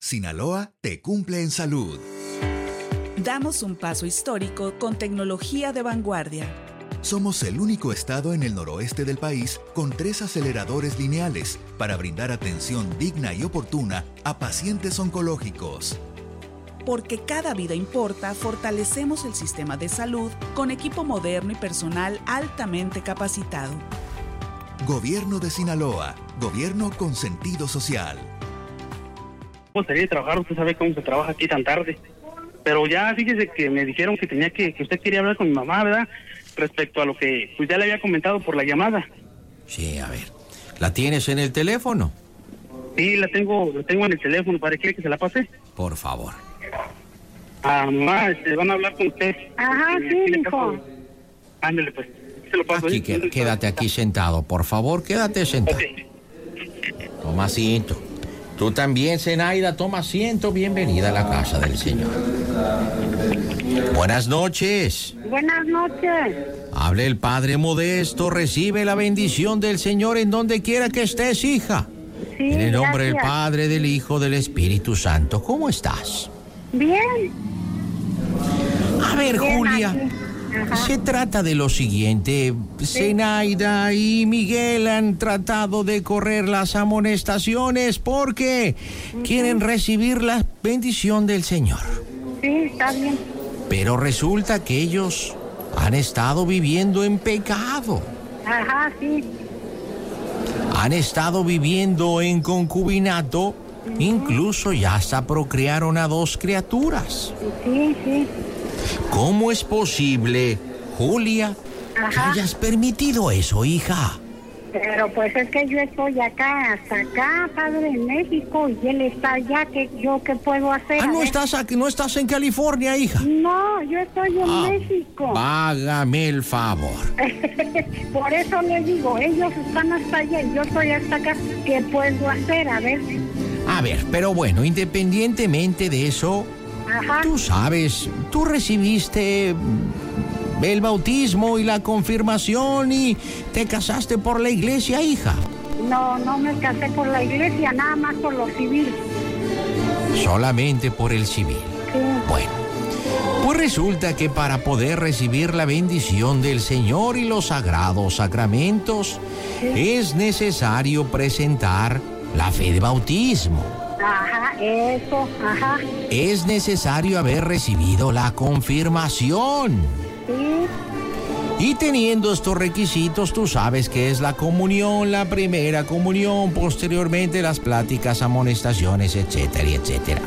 Sinaloa te cumple en salud. Damos un paso histórico con tecnología de vanguardia. Somos el único estado en el noroeste del país con 3 aceleradores lineales para brindar atención digna y oportuna a pacientes oncológicos. Porque cada vida importa, fortalecemos el sistema de salud con equipo moderno y personal altamente capacitado. Gobierno de Sinaloa, gobierno con sentido social. Salí de trabajar, usted sabe cómo se trabaja aquí tan tarde. Pero ya fíjese que me dijeron que usted quería hablar con mi mamá, ¿verdad? Respecto a lo que pues ya le había comentado por la llamada. Sí, a ver. ¿La tienes en el teléfono? Sí, la tengo en el teléfono. ¿Para qué que se la pase? Por favor. Mamá, van a hablar con usted. Ajá, sí, hijo. Ándale, pues. Se lo paso. Aquí, quédate aquí sentado, por favor, quédate sentado. Okay. Toma asiento. Tú también, Zenaida, toma asiento. Bienvenida a la casa del Señor. Buenas noches. Buenas noches. Hable el Padre Modesto, recibe la bendición del Señor en donde quiera que estés, hija. Sí, en el nombre del gracias. Padre, del Hijo, del Espíritu Santo. ¿Cómo estás? Bien. A ver, Bien, Julia, aquí. Ajá. se trata de lo siguiente. Zenaida y Miguel han tratado de correr las amonestaciones porque quieren recibir la bendición del Señor. Sí, está bien. Pero resulta que ellos han estado viviendo en pecado. Ajá, sí. Han estado viviendo en concubinato. Incluso ya hasta procrearon a 2 criaturas. Sí, sí. ¿Cómo es posible, Julia, que Ajá. hayas permitido eso, hija? Pero pues es que yo estoy acá, hasta acá, padre, en México, y él está allá, ¿qué puedo hacer? No estás aquí, no estás en California, hija. No, yo estoy en México. Hágame el favor. Por eso les digo, ellos están hasta allá y yo estoy hasta acá. ¿Qué puedo hacer? A ver, pero bueno, independientemente de eso, Ajá. tú sabes, tú recibiste el bautismo y la confirmación y te casaste por la iglesia, hija. No me casé por la iglesia, nada más por lo civil. Solamente por el civil. Sí. Bueno, pues resulta que para poder recibir la bendición del Señor y los sagrados sacramentos, es necesario presentar la fe de bautismo. Ajá, eso, ajá. Es necesario haber recibido la confirmación. Sí, Y teniendo estos requisitos, tú sabes que es la comunión, la primera comunión, posteriormente las pláticas, amonestaciones, etcétera, etcétera.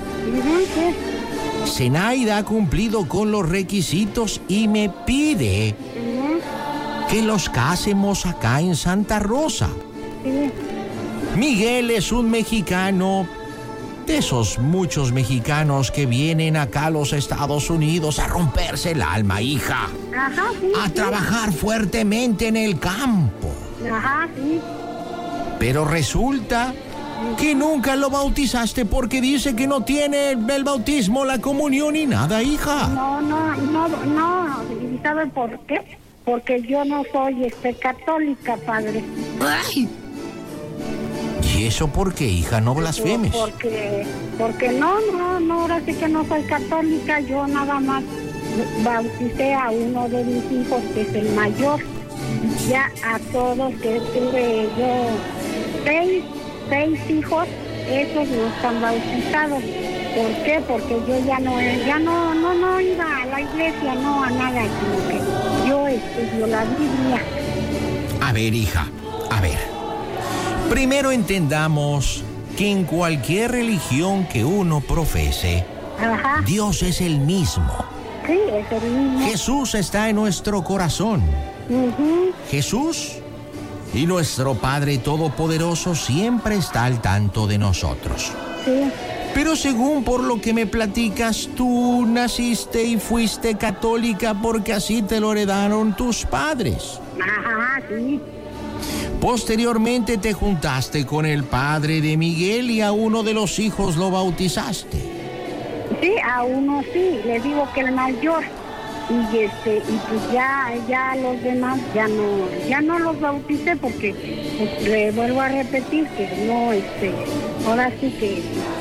sí. Zenaida ha cumplido con los requisitos y me pide que los casemos acá en Santa Rosa. Sí. Miguel es un mexicano, de esos muchos mexicanos que vienen acá a los Estados Unidos a romperse el alma, hija. Ajá, sí. A sí. trabajar fuertemente en el campo. Ajá, sí. Pero resulta que nunca lo bautizaste porque dice que no tiene el bautismo, la comunión ni nada, hija. No. ¿Y saben por qué? Porque yo no soy católica, padre. Ay. ¿Y eso por qué, hija? No blasfemes. Porque no, ahora sí que no soy católica, yo nada más bauticé a uno de mis hijos, que es el mayor. Ya a todos que tuve yo seis hijos, esos no están bautizados. ¿Por qué? Porque yo ya no iba a la iglesia, no a nada, sino que yo estudio la Biblia. A ver, hija, a ver. Primero entendamos que en cualquier religión que uno profese, Ajá. Dios es el mismo. Sí, es el mismo. Jesús está en nuestro corazón. Jesús y nuestro Padre Todopoderoso siempre está al tanto de nosotros. Sí. Pero según por lo que me platicas, tú naciste y fuiste católica porque así te lo heredaron tus padres. Ajá, sí. Posteriormente te juntaste con el padre de Miguel y a uno de los hijos lo bautizaste. Sí, a uno sí, le digo que el mayor. Y pues ya los demás ya no los bauticé porque pues, le vuelvo a repetir que no, ahora sí que